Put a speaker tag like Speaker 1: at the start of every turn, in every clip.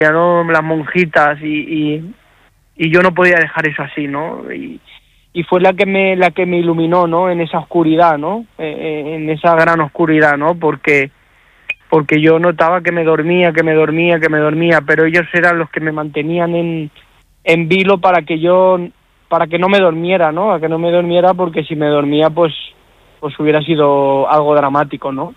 Speaker 1: ¿no? Las monjitas y yo no podía dejar eso así, ¿no? Y fue la que me iluminó, ¿no? En esa oscuridad, ¿no? En esa gran oscuridad, ¿no? Porque yo notaba que me dormía, pero ellos eran los que me mantenían en vilo para que no me durmiera, ¿no? A que no me durmiera, porque si me dormía, pues hubiera sido algo dramático, ¿no?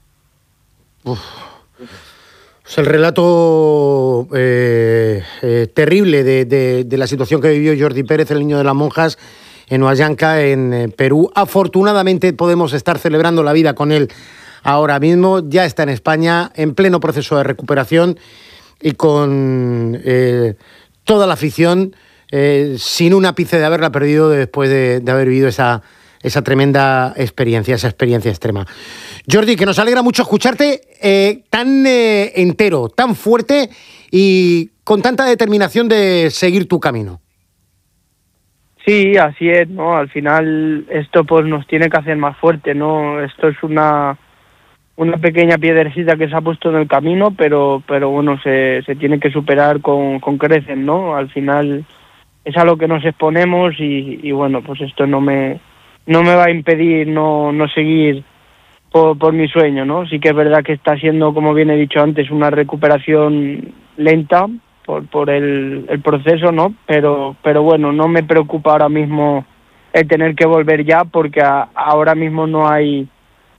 Speaker 2: Uf. Es el relato terrible de la situación que vivió Jordi Pérez, el niño de las monjas, en Huallanca, en Perú. Afortunadamente podemos estar celebrando la vida con él ahora mismo. Ya está en España, en pleno proceso de recuperación y con toda la afición, sin un ápice de haberla perdido después de haber vivido esa tremenda experiencia, esa experiencia extrema. Jordi, que nos alegra mucho escucharte tan entero, tan fuerte y con tanta determinación de seguir tu camino.
Speaker 1: Sí, así es, ¿no? Al final esto pues nos tiene que hacer más fuerte, ¿no? Esto es una pequeña piedrecita que se ha puesto en el camino, pero bueno, se tiene que superar con creces, ¿no? Al final es a lo que nos exponemos y bueno, pues esto no me va a impedir no seguir por mi sueño, ¿no? Sí que es verdad que está siendo, como bien he dicho antes, una recuperación lenta por el proceso, ¿no? Pero bueno, no me preocupa ahora mismo el tener que volver ya, porque ahora mismo no hay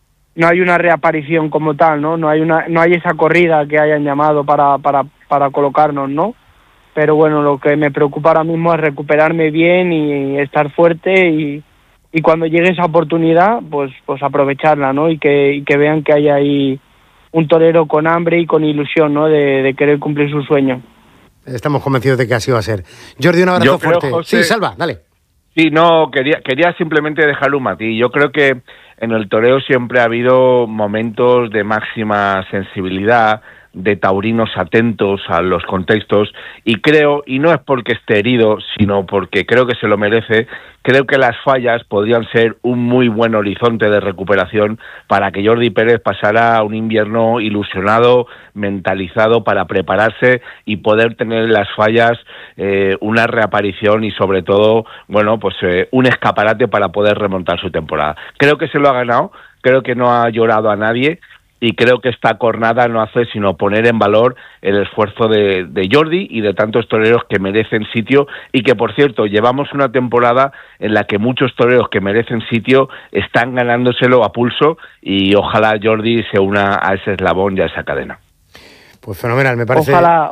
Speaker 1: una reaparición como tal, ¿no? No hay esa corrida que hayan llamado para colocarnos, ¿no? Pero bueno, lo que me preocupa ahora mismo es recuperarme bien y estar fuerte y cuando llegue esa oportunidad, pues aprovecharla, ¿no? Y que vean que hay ahí un torero con hambre y con ilusión, ¿no? De querer cumplir su sueño.
Speaker 2: Estamos convencidos de que así va a ser. Jordi, un abrazo fuerte.
Speaker 3: José,
Speaker 2: sí, Salva, dale.
Speaker 3: Sí, no, quería simplemente dejarle un matiz. Yo creo que en el toreo siempre ha habido momentos de máxima sensibilidad, de taurinos atentos a los contextos, y creo, y no es porque esté herido, sino porque creo que se lo merece, creo que las fallas podrían ser un muy buen horizonte de recuperación para que Jordi Pérez pasara un invierno ilusionado, mentalizado para prepararse y poder tener en las fallas una reaparición y sobre todo, bueno, pues un escaparate para poder remontar su temporada. Creo que se lo ha ganado, creo que no ha llorado a nadie, y creo que esta cornada no hace sino poner en valor el esfuerzo de Jordi y de tantos toreros que merecen sitio, y que, por cierto, llevamos una temporada en la que muchos toreros que merecen sitio están ganándoselo a pulso, y ojalá Jordi se una a ese eslabón y a esa cadena.
Speaker 2: Pues fenomenal, me parece.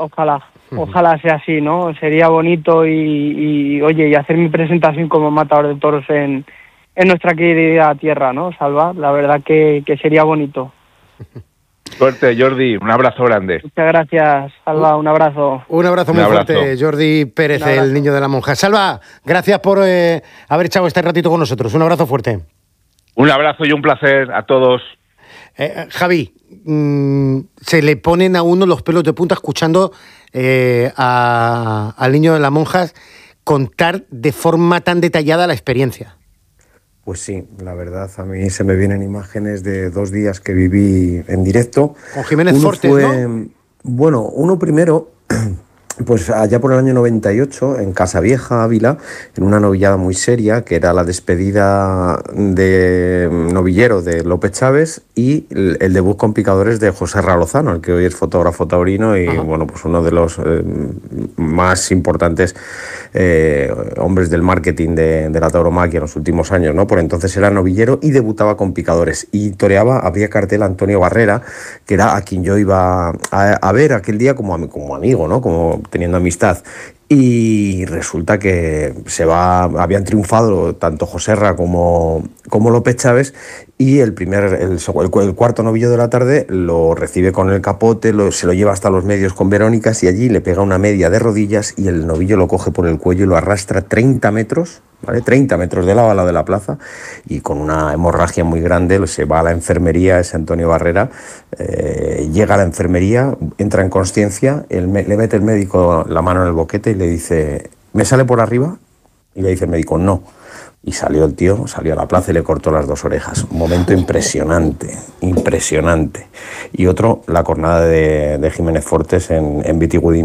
Speaker 1: Ojalá sea así, ¿no? Sería bonito y oye, y hacer mi presentación como matador de toros en nuestra querida tierra, ¿no, Salva? La verdad que sería bonito.
Speaker 3: Suerte, Jordi, un abrazo grande.
Speaker 1: Muchas gracias, Salva, un abrazo.
Speaker 2: Un abrazo muy fuerte, Jordi Pérez, el niño de la monja. Salva, gracias por haber echado este ratito con nosotros. Un abrazo fuerte.
Speaker 3: Un abrazo y un placer a todos.
Speaker 2: Javi, se le ponen a uno los pelos de punta escuchando al niño de las monjas contar de forma tan detallada la experiencia.
Speaker 4: Pues sí, la verdad, a mí se me vienen imágenes de 2 días que viví en directo.
Speaker 2: Con Jiménez Fortes, ¿no?
Speaker 4: Bueno, uno primero, pues allá por el año 98, en Casavieja, Ávila, en una novillada muy seria, que era la despedida de novillero de López Chávez y el debut con picadores de José Lozano, el que hoy es fotógrafo taurino y, bueno, pues uno de los más importantes hombres del marketing de la tauromaquia en los últimos años, ¿no? Por entonces era novillero y debutaba con picadores y toreaba, abría cartel Antonio Barrera, que era a quien yo iba a ver aquel día como amigo, ¿no? Como teniendo amistad. Y resulta que habían triunfado tanto Joserra como López Chávez, y el cuarto novillo de la tarde lo recibe con el capote, se lo lleva hasta los medios con Verónicas, y allí le pega una media de rodillas y el novillo lo coge por el cuello y lo arrastra 30 metros, ¿vale? 30 metros de lado a lado de la plaza, y con una hemorragia muy grande se va a la enfermería, ese Antonio Barrera, llega a la enfermería, entra en consciencia, le mete el médico la mano en el boquete y le dice: ¿me sale por arriba? Y le dice el médico: no. Y salió el tío, salió a la plaza y le cortó las 2 orejas. Un momento impresionante, impresionante. Y otro, la cornada de Jiménez Fortes en Vitigudino.